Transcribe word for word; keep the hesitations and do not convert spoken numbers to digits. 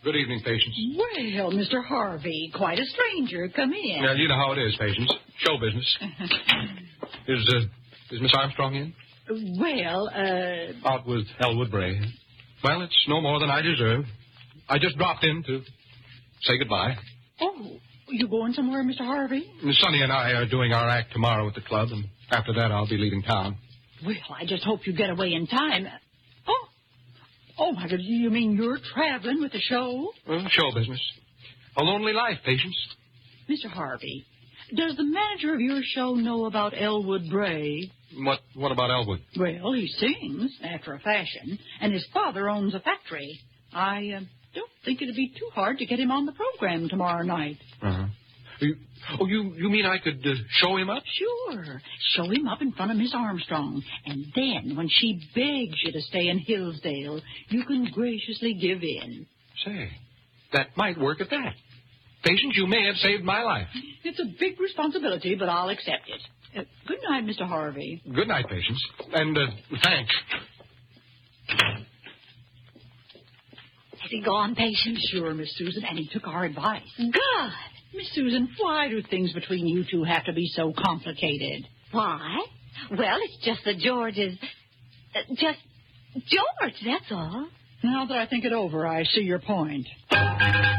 Good evening, Patience. Well, Mister Harvey, quite a stranger. Come in. Well, you know how it is, Patience. Show business. is, uh, is Miss Armstrong in? Well, uh... Out with Elwood Bray. Well, it's no more than I deserve. I just dropped in to say goodbye. Oh, you going somewhere, Mister Harvey? Miss Sonny and I are doing our act tomorrow at the club, and after that I'll be leaving town. Well, I just hope you get away in time. Oh, oh, my God, you mean you're traveling with the show? Well, show business. A lonely life, Patience. Mister Harvey, does the manager of your show know about Elwood Bray? What What about Elwood? Well, he sings, after a fashion, and his father owns a factory. I uh, don't think it'd be too hard to get him on the program tomorrow night. Uh-huh. You, oh, you, you mean I could uh, show him up? Sure. Show him up in front of Miss Armstrong. And then, when she begs you to stay in Hillsdale, you can graciously give in. Say, that might work at that. Patience, you may have saved my life. It's a big responsibility, but I'll accept it. Uh, good night, Mister Harvey. Good night, Patience. And uh, thanks. Has he gone, Patience? Sure, Miss Susan, and he took our advice. Good. Miss Susan, why do things between you two have to be so complicated? Why? Well, it's just that George is... Uh, just George, that's all. Now that I think it over, I see your point.